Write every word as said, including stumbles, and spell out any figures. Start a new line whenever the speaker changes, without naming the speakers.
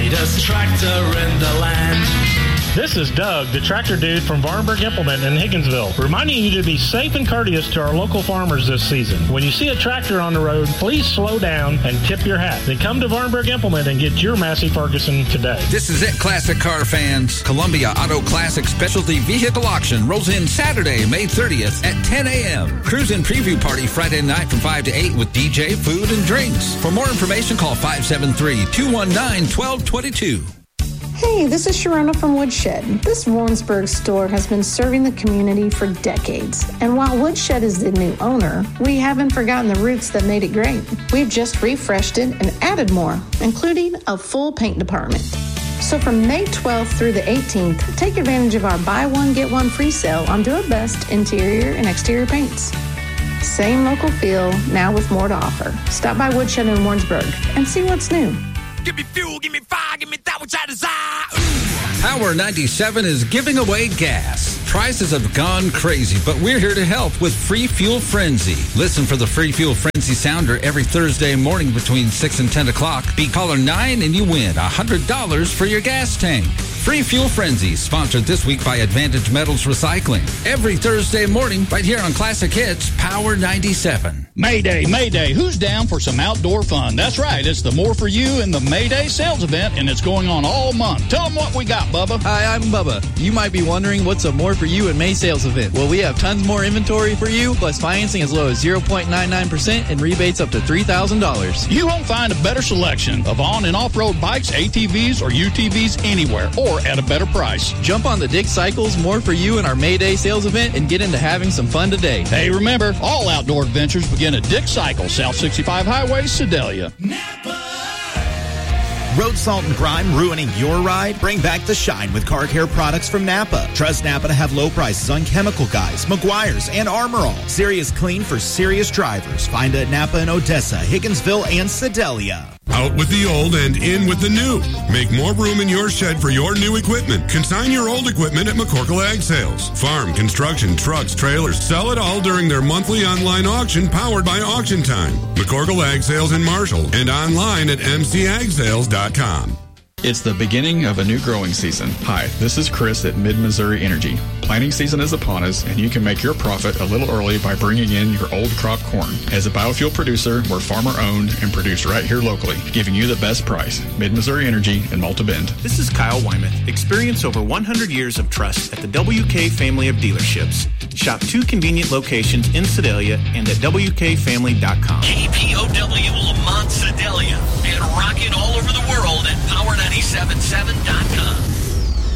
greatest tractor in the land.
This is Doug, the tractor dude from Varnberg Implement in Higginsville, reminding you to be safe and courteous to our local farmers this season. When you see a tractor on the road, please slow down and tip your hat. Then come to Varnberg Implement and get your Massey Ferguson today.
This is it, classic car fans. Columbia Auto Classic Specialty Vehicle Auction rolls in Saturday, May thirtieth at ten a.m. Cruise-in preview party Friday night from five to eight with D J, food, and drinks. For more information, call five seven three, two one nine, one two two two.
Hey, this is Sharona from Woodshed. This Warrensburg store has been serving the community for decades. And while Woodshed is the new owner, we haven't forgotten the roots that made it great. We've just refreshed it and added more, including a full paint department. So from May twelfth through the eighteenth, take advantage of our buy one, get one free sale on Do It Best interior and exterior paints. Same local feel, now with more to offer. Stop by Woodshed in Warrensburg and see what's new.
Give me fuel, give me fire, give me that which I desire.
Power ninety-seven is giving away gas. Prices have gone crazy, but we're here to help with Free Fuel Frenzy. Listen for the Free Fuel Frenzy Sounder every Thursday morning between six and ten o'clock. Be caller nine and you win one hundred dollars for your gas tank. Free Fuel Frenzy, sponsored this week by Advantage Metals Recycling. Every Thursday morning, right here on Classic Hits, Power ninety-seven.
Mayday, Mayday, who's down for some outdoor fun? That's right, it's the More For You and the Mayday sales event, and it's going on all month. Tell them what we got, Bubba.
Hi, I'm Bubba. You might be wondering what's a More For You and May sales event. Well, we have tons more inventory for you, plus financing as low as zero point nine nine percent and rebates up to three thousand dollars.
You won't find a better selection of on- and off-road bikes, A T Vs, or U T Vs anywhere, or at a better price.
Jump on the Dick Cycles More For You and our Mayday sales event and get into having some fun today.
Hey, remember, all outdoor adventures begin at Dick Cycles, South sixty-five Highway, Sedalia.
Road salt and grime ruining your ride? Bring back the shine with car care products from Napa. Trust Napa to have low prices on Chemical Guys, Meguiar's, and Armor All. Serious clean for serious drivers. Find it at Napa in Odessa, Higginsville, and Sedalia.
Out with the old and in with the new. Make more room in your shed for your new equipment. Consign your old equipment at McCorkle Ag Sales. Farm, construction, trucks, trailers, sell it all during their monthly online auction powered by Auction Time. McCorkle Ag Sales in Marshall and online at m c ag sales dot com.
It's the beginning of a new growing season. Hi, this is Chris at Mid-Missouri Energy. Planting season is upon us, and you can make your profit a little early by bringing in your old crop corn. As a biofuel producer, we're farmer-owned and produced right here locally, giving you the best price. Mid-Missouri Energy in Malta Bend.
This is Kyle Wyman. Experience over one hundred years of trust at the W K family of dealerships. Shop two convenient locations in Sedalia and at w k family dot com.
K P O W Lamont